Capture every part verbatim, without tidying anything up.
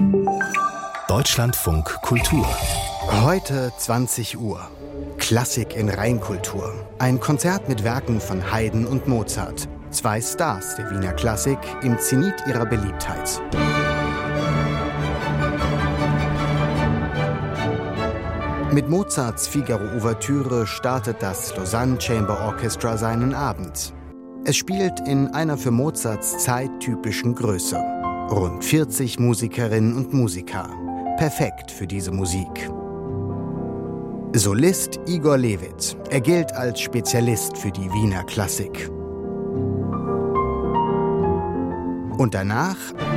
Deutschlandfunk Kultur. Heute zwanzig Uhr. Klassik in Rheinkultur. Ein Konzert mit Werken von Haydn und Mozart. Zwei Stars der Wiener Klassik im Zenit ihrer Beliebtheit. Mit Mozarts Figaro-Ouvertüre startet das Lausanne Chamber Orchestra seinen Abend. Es spielt in einer für Mozarts Zeit typischen Größe. Rund vierzig Musikerinnen und Musiker. Perfekt für diese Musik. Solist Igor Levit. Er gilt als Spezialist für die Wiener Klassik. Und danach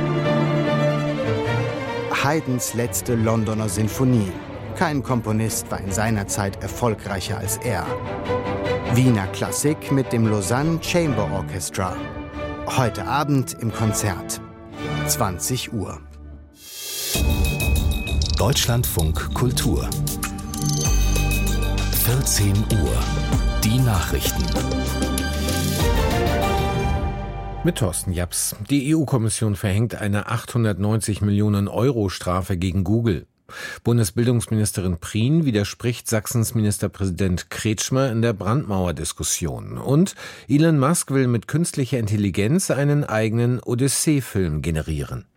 Haydns letzte Londoner Sinfonie. Kein Komponist war in seiner Zeit erfolgreicher als er. Wiener Klassik mit dem Lausanne Chamber Orchestra. Heute Abend im Konzert. zwanzig Uhr. Deutschlandfunk Kultur. vierzehn Uhr. Die Nachrichten. Mit Thorsten Japs. Die E U-Kommission verhängt eine achthundertneunzig Millionen Euro Strafe gegen Google. Bundesbildungsministerin Prien widerspricht Sachsens Ministerpräsident Kretschmer in der Brandmauer-Diskussion. Und Elon Musk will mit künstlicher Intelligenz einen eigenen Odyssee-Film generieren.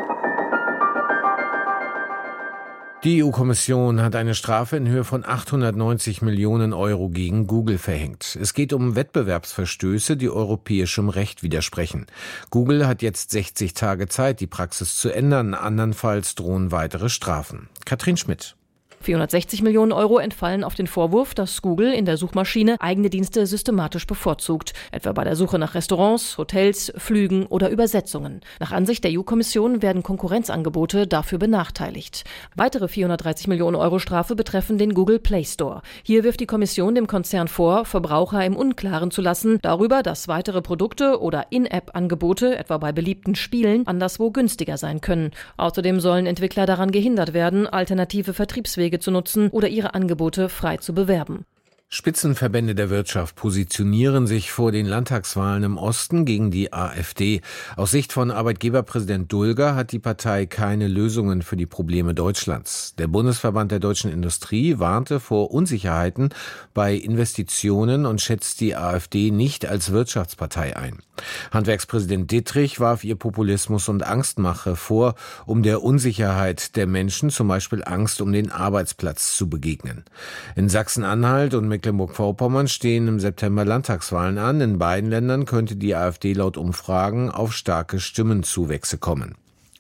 Die E U-Kommission hat eine Strafe in Höhe von achthundertneunzig Millionen Euro gegen Google verhängt. Es geht um Wettbewerbsverstöße, die europäischem Recht widersprechen. Google hat jetzt sechzig Tage Zeit, die Praxis zu ändern. Andernfalls drohen weitere Strafen. Katrin Schmidt. vierhundertsechzig Millionen Euro entfallen auf den Vorwurf, dass Google in der Suchmaschine eigene Dienste systematisch bevorzugt, etwa bei der Suche nach Restaurants, Hotels, Flügen oder Übersetzungen. Nach Ansicht der E U-Kommission werden Konkurrenzangebote dafür benachteiligt. Weitere vierhundertdreißig Millionen Euro Strafe betreffen den Google Play Store. Hier wirft die Kommission dem Konzern vor, Verbraucher im Unklaren zu lassen darüber, dass weitere Produkte oder In-App-Angebote, etwa bei beliebten Spielen, anderswo günstiger sein können. Außerdem sollen Entwickler daran gehindert werden, alternative Vertriebswege zu nutzen oder ihre Angebote frei zu bewerben. Spitzenverbände der Wirtschaft positionieren sich vor den Landtagswahlen im Osten gegen die AfD. Aus Sicht von Arbeitgeberpräsident Dulger hat die Partei keine Lösungen für die Probleme Deutschlands. Der Bundesverband der deutschen Industrie warnte vor Unsicherheiten bei Investitionen und schätzt die AfD nicht als Wirtschaftspartei ein. Handwerkspräsident Dittrich warf ihr Populismus und Angstmache vor, um der Unsicherheit der Menschen, zum Beispiel Angst um den Arbeitsplatz, zu begegnen. In Sachsen-Anhalt und Mecklenburg-Vorpommern stehen im September Landtagswahlen an. In beiden Ländern könnte die AfD laut Umfragen auf starke Stimmenzuwächse kommen.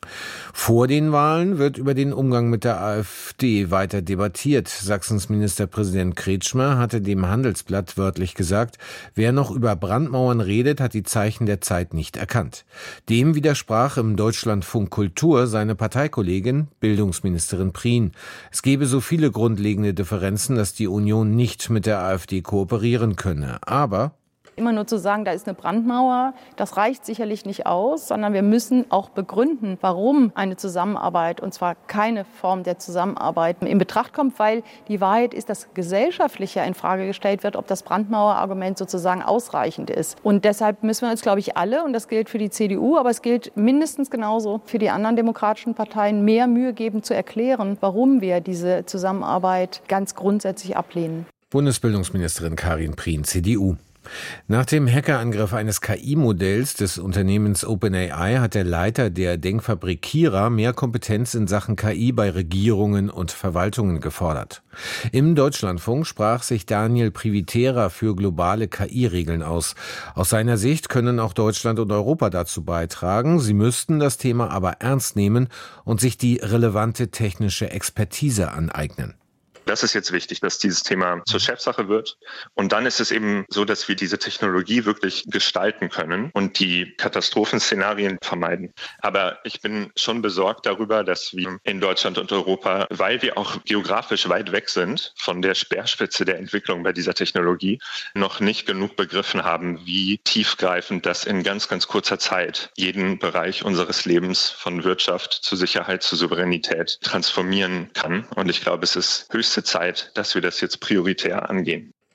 Vor den Wahlen wird über den Umgang mit der AfD weiter debattiert. Sachsens Ministerpräsident Kretschmer hatte dem Handelsblatt wörtlich gesagt, wer noch über Brandmauern redet, hat die Zeichen der Zeit nicht erkannt. Dem widersprach im Deutschlandfunk Kultur seine Parteikollegin, Bildungsministerin Prien. Es gebe so viele grundlegende Differenzen, dass die Union nicht mit der AfD kooperieren könne. Aber immer nur zu sagen, da ist eine Brandmauer, das reicht sicherlich nicht aus, sondern wir müssen auch begründen, warum eine Zusammenarbeit, und zwar keine Form der Zusammenarbeit, in Betracht kommt, weil die Wahrheit ist, dass gesellschaftlich ja in Frage gestellt wird, ob das Brandmauerargument sozusagen ausreichend ist. Und deshalb müssen wir uns, glaube ich, alle, und das gilt für die C D U, aber es gilt mindestens genauso für die anderen demokratischen Parteien, mehr Mühe geben zu erklären, warum wir diese Zusammenarbeit ganz grundsätzlich ablehnen. Bundesbildungsministerin Karin Prien, C D U. Nach dem Hackerangriff eines K I-Modells des Unternehmens OpenAI hat der Leiter der Denkfabrik Kira mehr Kompetenz in Sachen K I bei Regierungen und Verwaltungen gefordert. Im Deutschlandfunk sprach sich Daniel Privitera für globale K I-Regeln aus. Aus seiner Sicht können auch Deutschland und Europa dazu beitragen. Sie müssten das Thema aber ernst nehmen und sich die relevante technische Expertise aneignen. Das ist jetzt wichtig, dass dieses Thema zur Chefsache wird. Und dann ist es eben so, dass wir diese Technologie wirklich gestalten können und die Katastrophenszenarien vermeiden. Aber ich bin schon besorgt darüber, dass wir in Deutschland und Europa, weil wir auch geografisch weit weg sind von der Speerspitze der Entwicklung bei dieser Technologie, noch nicht genug begriffen haben, wie tiefgreifend das in ganz, ganz kurzer Zeit jeden Bereich unseres Lebens von Wirtschaft zu Sicherheit, zu Souveränität transformieren kann. Und ich glaube, es ist höchste Zeit, dass wir das jetzt prioritär angehen.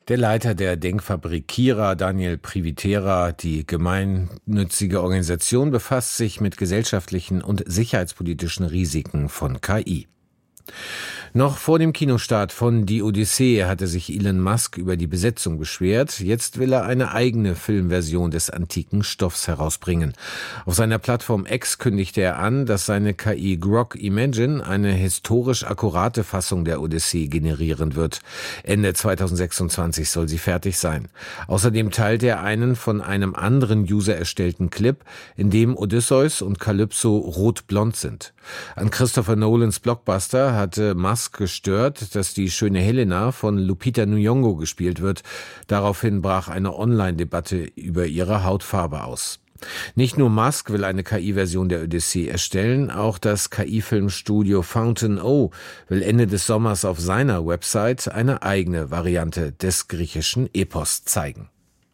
Der Leiter der Denkfabrik Kira, Daniel Privitera, die gemeinnützige Organisation, befasst sich mit gesellschaftlichen und sicherheitspolitischen Risiken von K I. Noch vor dem Kinostart von Die Odyssee hatte sich Elon Musk über die Besetzung beschwert. Jetzt will er eine eigene Filmversion des antiken Stoffs herausbringen. Auf seiner Plattform X kündigte er an, dass seine K I Grok Imagine eine historisch akkurate Fassung der Odyssee generieren wird. Ende zweitausendsechsundzwanzig soll sie fertig sein. Außerdem teilt er einen von einem anderen User erstellten Clip, in dem Odysseus und Kalypso rot-blond sind. An Christopher Nolans Blockbuster hatte Musk gestört, dass die schöne Helena von Lupita Nyong'o gespielt wird. Daraufhin brach eine Online-Debatte über ihre Hautfarbe aus. Nicht nur Musk will eine K I-Version der Odyssee erstellen, auch das K I-Filmstudio Fountain O will Ende des Sommers auf seiner Website eine eigene Variante des griechischen Epos zeigen.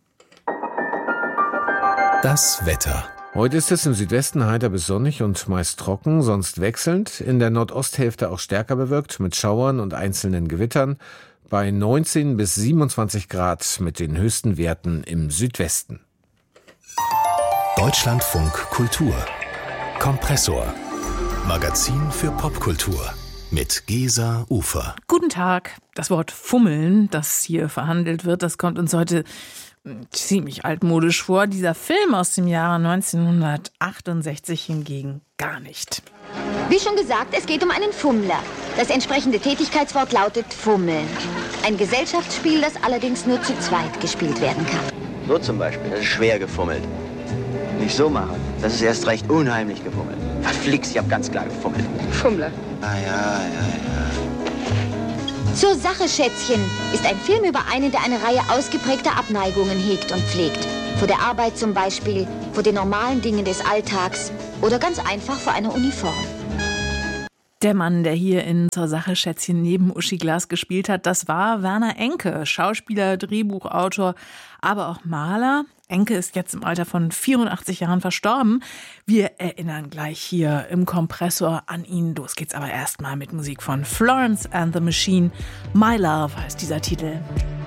Das Wetter. Heute ist es im Südwesten heiter bis sonnig und meist trocken, sonst wechselnd. In der Nordosthälfte auch stärker bewölkt mit Schauern und einzelnen Gewittern. Bei neunzehn bis siebenundzwanzig Grad mit den höchsten Werten im Südwesten. Deutschlandfunk Kultur. Kompressor. Magazin für Popkultur. Mit Gesa Ufer. Guten Tag. Das Wort Fummeln, das hier verhandelt wird, das kommt uns heute ziemlich altmodisch vor. Dieser Film aus dem Jahre neunzehnhundertachtundsechzig hingegen gar nicht. Wie schon gesagt, es geht um einen Fummler. Das entsprechende Tätigkeitswort lautet Fummeln. Ein Gesellschaftsspiel, das allerdings nur zu zweit gespielt werden kann. So zum Beispiel, das ist schwer gefummelt. Nicht so machen, das ist erst recht unheimlich gefummelt. Verflixt, ich hab ganz klar gefummelt. Fummler. Ah ja, ja, ja. Zur Sache, Schätzchen, ist ein Film über einen, der eine Reihe ausgeprägter Abneigungen hegt und pflegt. Vor der Arbeit zum Beispiel, vor den normalen Dingen des Alltags oder ganz einfach vor einer Uniform. Der Mann, der hier in Zur Sache, Schätzchen neben Uschi Glas gespielt hat, das war Werner Enke, Schauspieler, Drehbuchautor, aber auch Maler. Enke ist jetzt im Alter von vierundachtzig Jahren verstorben. Wir erinnern gleich hier im Kompressor an ihn. Los geht's aber erstmal mit Musik von Florence and the Machine. My Love heißt dieser Titel.